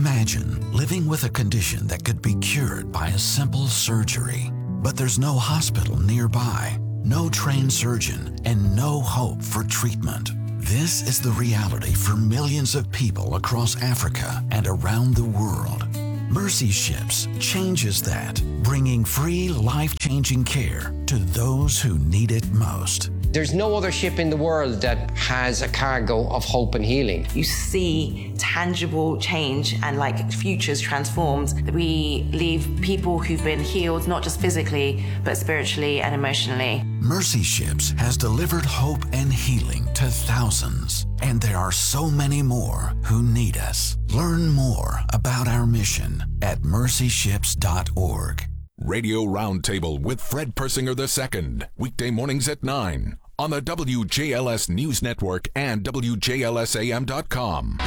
Imagine living with a condition that could be cured by a simple surgery. But there's no hospital nearby, no trained surgeon, and no hope for treatment. This is the reality for millions of people across Africa and around the world. Mercy Ships changes that, bringing free, life-changing care to those who need it most. There's no other ship in the world that has a cargo of hope and healing. You see tangible change and like futures transformed. We leave people who've been healed, not just physically, but spiritually and emotionally. Mercy Ships has delivered hope and healing to thousands, and there are so many more who need us. Learn more about our mission at mercyships.org. Radio Roundtable with Fred Persinger II. Weekday mornings at 9 on the WJLS News Network and WJLSAM.com.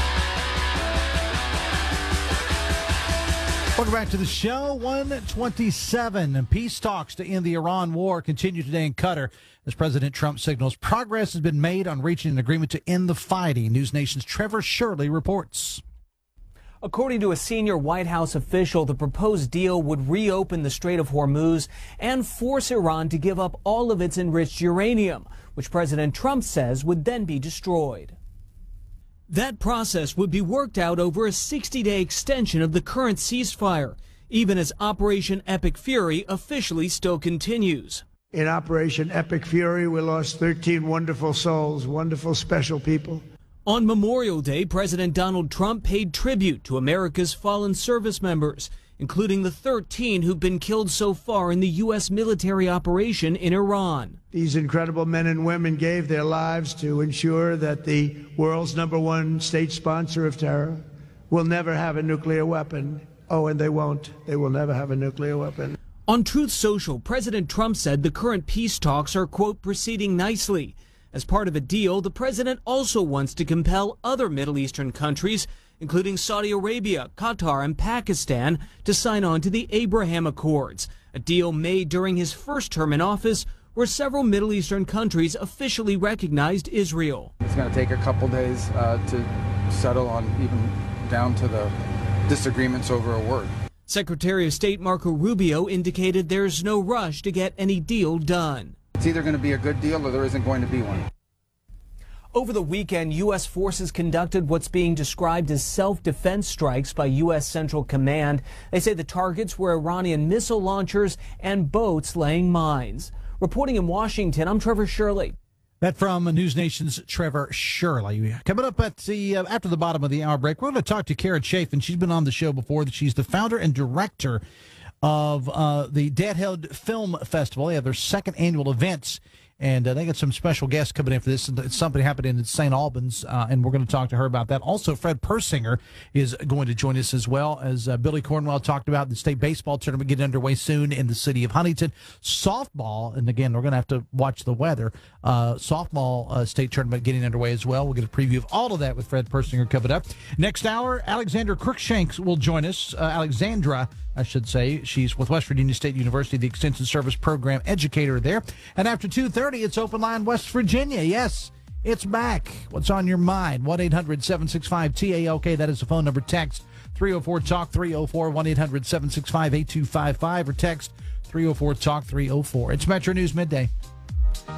Welcome back to the show. 127. Peace talks to end the Iran war continue today in Qatar as President Trump signals progress has been made on reaching an agreement to end the fighting. News Nation's Trevor Shirley reports. According to a senior White House official, the proposed deal would reopen the Strait of Hormuz and force Iran to give up all of its enriched uranium, which President Trump says would then be destroyed. That process would be worked out over a 60-day extension of the current ceasefire, even as Operation Epic Fury officially still continues. In Operation Epic Fury, we lost 13 wonderful souls, wonderful, special people. On Memorial Day, President Donald Trump paid tribute to America's fallen service members, including the 13 who've been killed so far in the U.S. military operation in Iran. These incredible men and women gave their lives to ensure that the world's #1 state sponsor of terror will never have a nuclear weapon. Oh, and they won't. They will never have a nuclear weapon. On Truth Social, President Trump said the current peace talks are, quote, proceeding nicely. As part of a deal, the president also wants to compel other Middle Eastern countries, including Saudi Arabia, Qatar, and Pakistan, to sign on to the Abraham Accords, a deal made during his first term in office where several Middle Eastern countries officially recognized Israel. It's going to take a couple days to settle on even down to the disagreements over a word. Secretary of State Marco Rubio indicated there's no rush to get any deal done. It's either going to be a good deal or there isn't going to be one. Over the weekend, U.S. forces conducted what's being described as self-defense strikes by U.S. Central Command. They say the targets were Iranian missile launchers and boats laying mines. Reporting in Washington, I'm Trevor Shirley. That from News Nation's Trevor Shirley. Coming up at the after the bottom of the hour break, we're going to talk to Kara Chafin. She's been on the show before. She's the founder and director of the Deadhead Film Festival. They have their second annual events, and they got some special guests coming in for this. It's something happening in St. Albans, and we're going to talk to her about that. Also, Fred Persinger is going to join us as well, as Billy Cornwell talked about the state baseball tournament getting underway soon in the city of Huntington. Softball, and again, we're going to have to watch the weather. Softball state tournament getting underway as well. We'll get a preview of all of that with Fred Persinger coming up. Next hour, Alexandra Crookshanks will join us. Alexandra, I should say. She's with West Virginia State University, the Extension Service Program educator there. And after 2:30, it's Open Line West Virginia. Yes, it's back. What's on your mind? 1-800-765-TALK. That is the phone number. Text 304-TALK 304, 1-800-765-8255, or text 304-TALK 304. It's Metro News Midday.